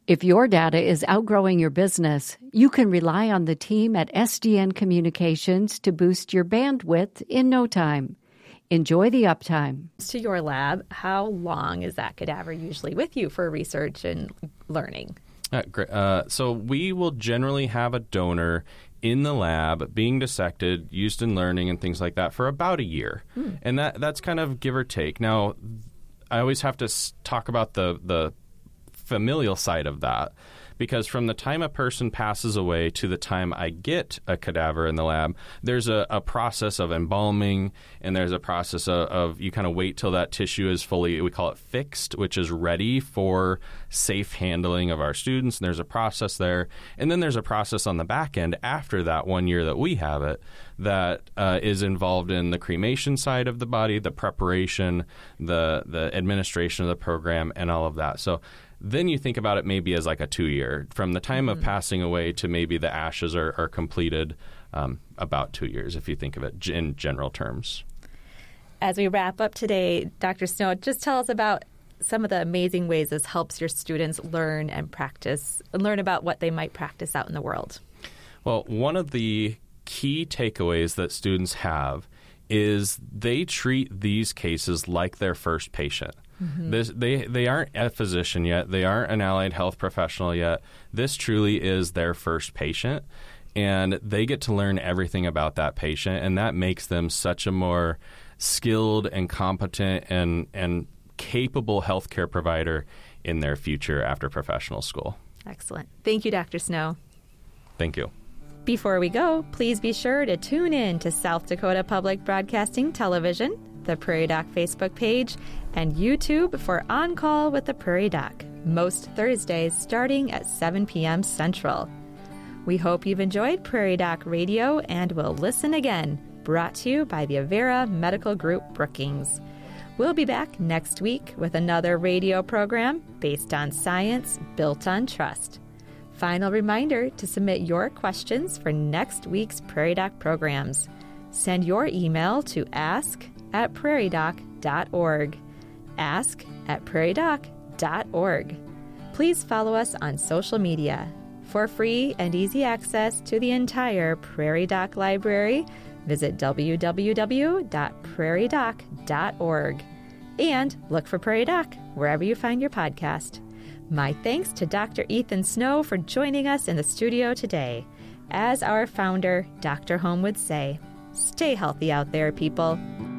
If your data is outgrowing your business, you can rely on the team at SDN Communications to boost your bandwidth in no time. Enjoy the uptime. To your lab, how long is that cadaver usually with you for research and learning? Great. So we will generally have a donor in the lab being dissected, used in learning and things like that for about a year. And that's kind of give or take. Now, I always have to talk about the familial side of that, because from the time a person passes away to the time I get a cadaver in the lab, there's a process of embalming, and there's a process of you kind of wait till that tissue is fully, we call it fixed, which is ready for safe handling of our students. And there's a process there. And then there's a process on the back end after that 1 year that we have it that is involved in the cremation side of the body, the preparation, the administration of the program, and all of that. So then you think about it maybe as like a 2 year. From the time of passing away to maybe the ashes are completed, about 2 years, if you think of it in general terms. As we wrap up today, Dr. Snow, just tell us about some of the amazing ways this helps your students learn and practice, and learn about what they might practice out in the world. Well, one of the key takeaways that students have is they treat these cases like their first patient. They aren't a physician yet. They aren't an allied health professional yet. This truly is their first patient, and they get to learn everything about that patient, and that makes them such a more skilled and competent and capable healthcare provider in their future after professional school. Excellent. Thank you, Dr. Snow. Thank you. Before we go, please be sure to tune in to South Dakota Public Broadcasting Television, the Prairie Doc Facebook page, and YouTube for On Call with the Prairie Doc, most Thursdays starting at 7 p.m. Central. We hope you've enjoyed Prairie Doc Radio and will listen again, brought to you by the Avera Medical Group Brookings. We'll be back next week with another radio program based on science built on trust. Final reminder to submit your questions for next week's Prairie Doc programs. Send your email to ask@prairiedoc.org. ask@prairiedoc.org. Please follow us on social media. For free and easy access to the entire Prairie Doc library, visit www.prairiedoc.org and look for Prairie Doc wherever you find your podcast. My thanks to Dr. Ethan Snow for joining us in the studio today. As our founder, Dr. Holm, would say, stay healthy out there, people.